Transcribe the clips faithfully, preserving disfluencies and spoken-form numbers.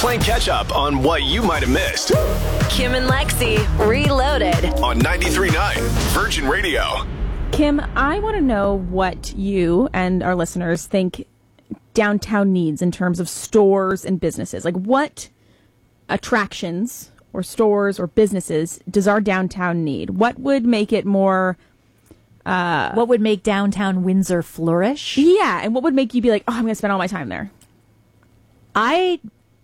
Playing catch up on what you might have missed. Kim and Lexi Reloaded On ninety-three point nine Virgin Radio. Kim, I want to know what you and our listeners think downtown needs in terms of stores and businesses. Like, what attractions or stores or businesses does our downtown need? What would make it more... Uh, what would make downtown Windsor flourish? Yeah, and what would make you be like, oh, I'm going to spend all my time there? I...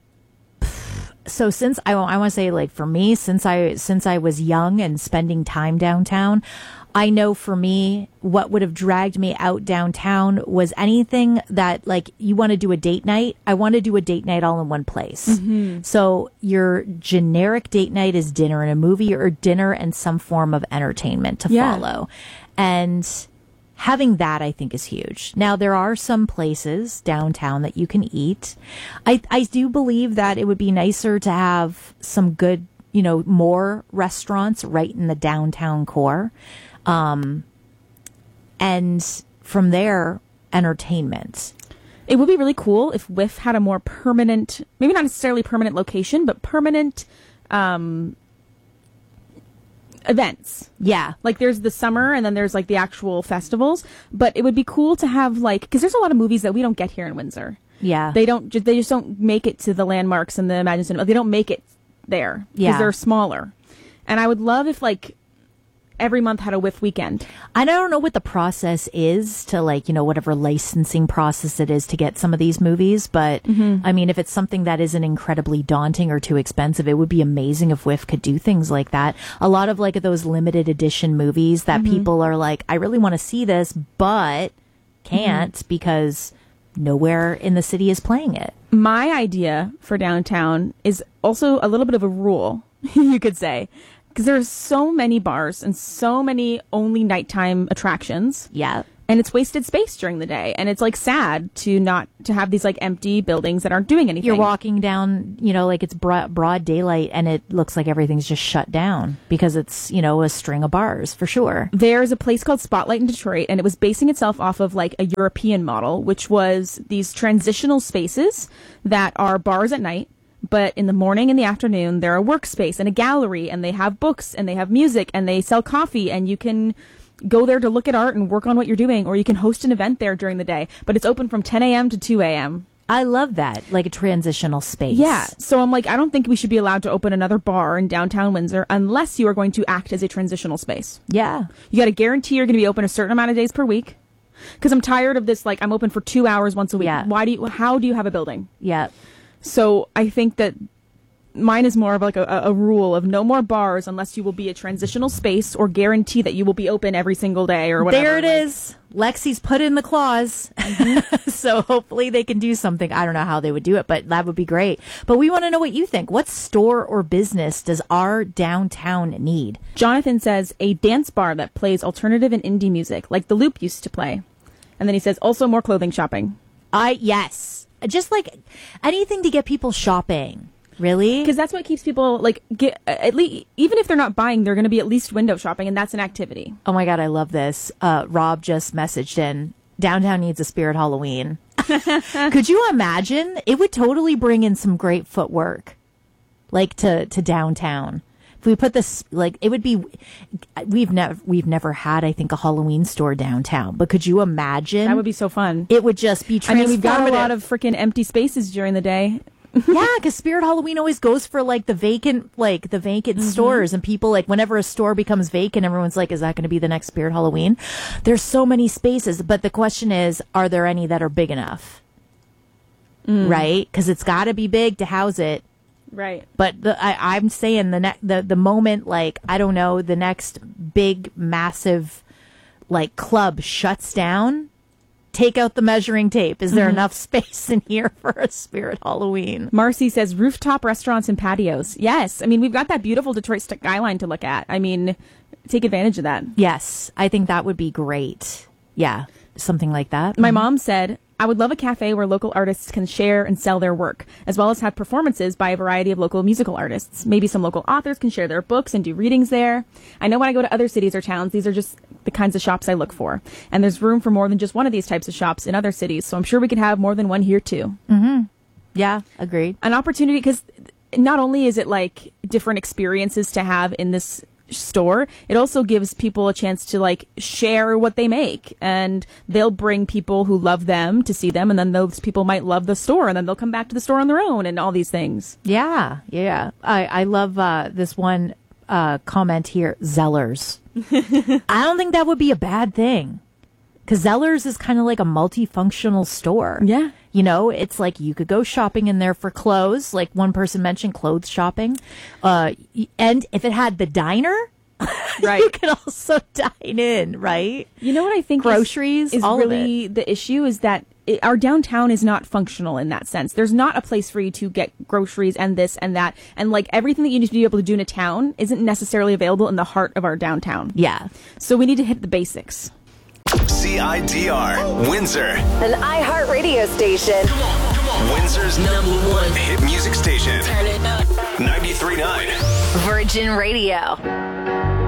So since I, I want to say, like, for me, since I since I was young and spending time downtown, I know for me, what would have dragged me out downtown was anything that, like, you want to do a date night. I want to do a date night all in one place. Mm-hmm. So your generic date night is dinner and a movie, or dinner and some form of entertainment to yeah. follow. And having that, I think, is huge. Now, there are some places downtown that you can eat. I, I do believe that it would be nicer to have some good, you know, more restaurants right in the downtown core. Um, and from there, entertainment. It would be really cool if Whiff had a more permanent, maybe not necessarily permanent location, but permanent um, events. Yeah. Like, there's the summer and then there's, like, the actual festivals. But it would be cool to have, like, because there's a lot of movies that we don't get here in Windsor. Yeah. They don't, they just don't make it to the landmarks and the Imagine Cinema. They don't make it there because Yeah. they're smaller. And I would love if, like, every month had a Whiff weekend. I don't know what the process is to, like, you know, whatever licensing process it is to get some of these movies. But, mm-hmm. I mean, if it's something that isn't incredibly daunting or too expensive, it would be amazing if Whiff could do things like that. A lot of, like, those limited edition movies that mm-hmm. people are like, I really want to see this, but can't mm-hmm. because nowhere in the city is playing it. My idea for downtown is also a little bit of a rule, you could say. Because there's so many bars and so many only nighttime attractions. Yeah. And it's wasted space during the day. And it's, like, sad to not, to have these, like, empty buildings that aren't doing anything. You're walking down, you know, like it's broad, broad daylight and it looks like everything's just shut down because it's, you know, a string of bars for sure. There's a place called Spotlight in Detroit, and it was basing itself off of, like, a European model, which was these transitional spaces that are bars at night. But in the morning and the afternoon, they're a workspace and a gallery, and they have books and they have music and they sell coffee, and you can go there to look at art and work on what you're doing, or you can host an event there during the day. But it's open from ten a.m. to two a.m. I love that, like a transitional space. Yeah. So I'm like, I don't think we should be allowed to open another bar in downtown Windsor unless you are going to act as a transitional space. Yeah. You got to guarantee you're going to be open a certain amount of days per week. Because I'm tired of this, like, I'm open for two hours once a week. Yeah. Why do you, how do you have a building? Yeah. So I think that mine is more of like a, a rule of no more bars unless you will be a transitional space or guarantee that you will be open every single day or whatever. There it like. is. Lexi's put in the clause. Mm-hmm. So hopefully they can do something. I don't know how they would do it, but that would be great. But we want to know what you think. What store or business does our downtown need? Jonathan says a dance bar that plays alternative and indie music like the Loop used to play. And then he says also more clothing shopping. I, yes. Just like anything to get people shopping. Really? Because that's what keeps people, like, get, at least, even if they're not buying, they're going to be at least window shopping, and that's an activity. Oh my God, I love this. Uh, Rob just messaged in, downtown needs a Spirit Halloween. Could you imagine? It would totally bring in some great footwork, like, to, to downtown. If we put this, like, it would be, we've never, we've never had, I think, a Halloween store downtown, but could you imagine? That would be so fun. It would just be transformative. I mean, we've got a lot of freaking empty spaces during the day. Yeah, because Spirit Halloween always goes for, like, the vacant, like, the vacant mm-hmm. stores, and people, like, whenever a store becomes vacant, everyone's like, is that going to be the next Spirit Halloween? There's so many spaces, but the question is, are there any that are big enough? Mm. Right? Because it's got to be big to house it. Right. But the, I, I'm saying the, ne- the the moment, like, I don't know, the next big, massive, like, club shuts down, take out the measuring tape. Is there mm-hmm. enough space in here for a Spirit Halloween? Marcy says rooftop restaurants and patios. Yes. I mean, we've got that beautiful Detroit skyline to look at. I mean, take advantage of that. Yes. I think that would be great. Yeah. Something like that. My mm-hmm. mom said, I would love a cafe where local artists can share and sell their work, as well as have performances by a variety of local musical artists. Maybe some local authors can share their books and do readings there. I know when I go to other cities or towns, these are just the kinds of shops I look for. And there's room for more than just one of these types of shops in other cities, so I'm sure we could have more than one here, too. Mm-hmm. Yeah, agreed. An opportunity, because not only is it like different experiences to have in this store, it also gives people a chance to like share what they make, and they'll bring people who love them to see them, and then those people might love the store, and then they'll come back to the store on their own, and all these things. Yeah, yeah. I, I love uh, this one uh, comment here, Zellers. I don't think that would be a bad thing, because Zellers is kind of like a multifunctional store. Yeah. You know, it's like you could go shopping in there for clothes, like one person mentioned clothes shopping. Uh, and if it had the diner, right, you could also dine in, right? You know what I think groceries is, is all really of it. The issue is that it, our downtown is not functional in that sense. There's not a place for you to get groceries and this and that, and like everything that you need to be able to do in a town isn't necessarily available in the heart of our downtown. Yeah. So we need to hit the basics. C I D R, Windsor. An iHeartRadio station. Come on, come on. Windsor's number one hit music station. Turn it up. ninety-three point nine. Virgin Radio.